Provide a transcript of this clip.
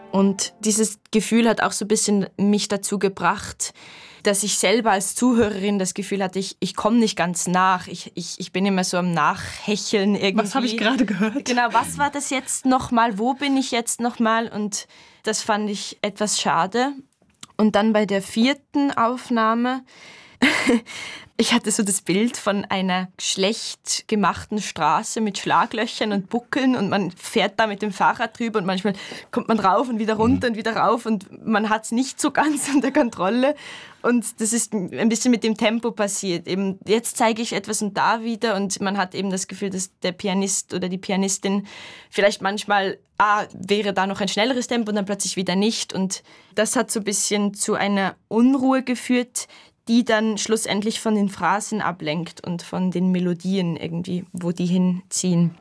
Und dieses Gefühl hat auch so ein bisschen mich dazu gebracht, dass ich selber als Zuhörerin das Gefühl hatte, ich komme nicht ganz nach. Ich bin immer so am Nachhecheln irgendwie. Was habe ich gerade gehört? Genau, was war das jetzt nochmal? Wo bin ich jetzt nochmal? Und das fand ich etwas schade. Und dann bei der 4. Aufnahme, ich hatte so das Bild von einer schlecht gemachten Straße mit Schlaglöchern und Buckeln und man fährt da mit dem Fahrrad drüber und manchmal kommt man rauf und wieder runter und wieder rauf und man hat es nicht so ganz unter Kontrolle. Und das ist ein bisschen mit dem Tempo passiert. Eben, jetzt zeige ich etwas und da wieder und man hat eben das Gefühl, dass der Pianist oder die Pianistin vielleicht manchmal, wäre da noch ein schnelleres Tempo und dann plötzlich wieder nicht. Und das hat so ein bisschen zu einer Unruhe geführt, die dann schlussendlich von den Phrasen ablenkt und von den Melodien irgendwie, wo die hinziehen.